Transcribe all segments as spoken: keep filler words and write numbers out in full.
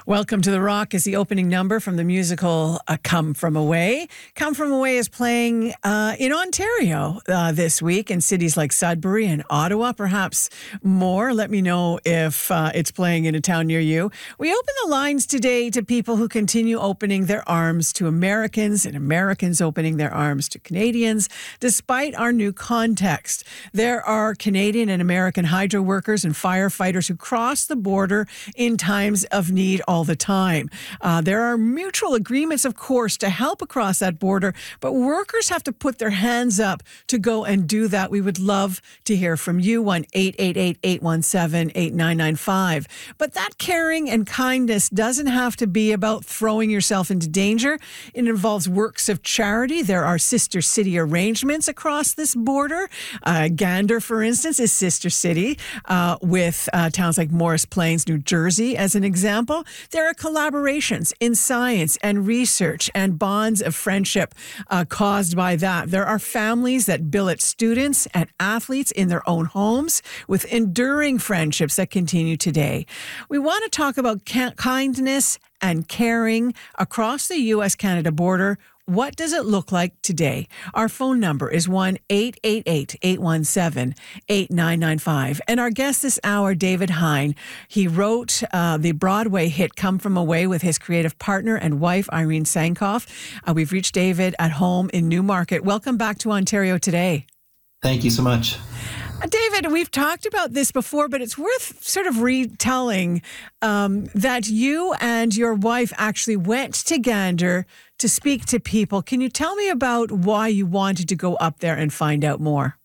Welcome to the Rock is the opening number from the musical uh, Come From Away. Come From Away is playing uh, in Ontario uh, this week in cities like Sudbury and Ottawa, perhaps more. Let me know if uh, it's playing in a town near you. We open the lines today to people who continue opening their arms to Americans and Americans opening their arms to Canadians, despite our new context. There are Canadian and American hydro workers and firefighters who cross the border in times of need all the time. Uh, there are mutual agreements, of course, to help across that border, but workers have to put their hands up to go and do that. We would love to hear from you, one eight eight eight, eight one seven, eight nine nine five. But that caring and kindness doesn't have to be about throwing yourself into danger. It involves works of charity. There are sister city arrangements across this border. Uh, Gander, for instance, is sister city uh, with uh, towns like Morris Plains, New Jersey, as an example. There are collaborations in science and research and bonds of friendship uh, caused by that. There are families that billet students and athletes in their own homes with enduring friendships that continue today. We want to talk about ca- kindness and caring across the U S Canada border. What does it look like today? Our phone number is one eight eight eight, eight one seven, eight nine nine five. And our guest this hour, David Hein. He wrote uh, the Broadway hit Come From Away with his creative partner and wife, Irene Sankoff. Uh, we've reached David at home in Newmarket. Welcome back to Ontario today. Thank you so much. David, we've talked about this before, but it's worth sort of retelling um, that you and your wife actually went to Gander to speak to people. Can you tell me about why you wanted to go up there and find out more?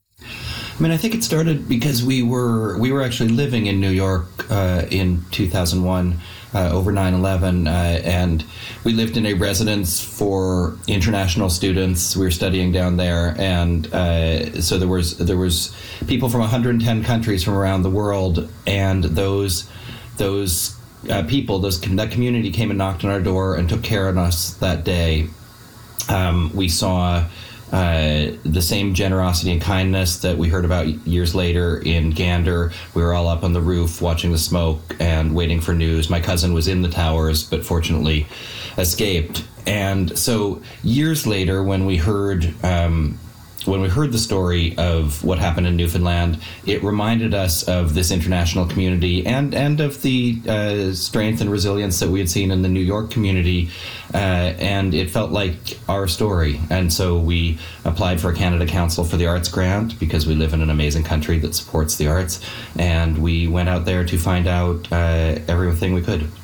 I mean, I think it started because we were we were actually living in New York uh, in two thousand one uh, over nine eleven, uh, and we lived in a residence for international students. We were studying down there, and uh, so there was there was people from one hundred ten countries from around the world, and those those uh, people, those that community came and knocked on our door and took care of us that day. Um, we saw Uh, the same generosity and kindness that we heard about years later in Gander. We were all up on the roof watching the smoke and waiting for news. My cousin was in the towers, but fortunately escaped. And so years later, when we heard um, when we heard the story of what happened in Newfoundland, it reminded us of this international community and and of the uh, strength and resilience that we had seen in the New York community, uh, and it felt like our story. And so we applied for a Canada Council for the Arts grant because we live in an amazing country that supports the arts, and we went out there to find out uh, everything we could.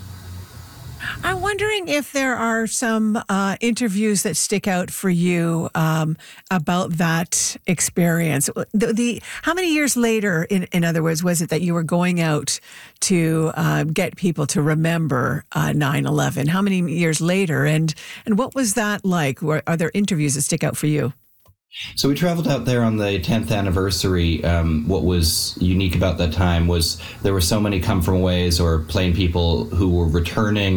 I'm wondering if there are some uh, interviews that stick out for you um, about that experience. The, the how many years later, in, in other words, was it that you were going out to uh, get people to remember uh, nine eleven? How many years later, and and what was that like? Were, are there interviews that stick out for you? So we traveled out there on the tenth anniversary. Um, what was unique about that time was there were so many come from aways or plain people who were returning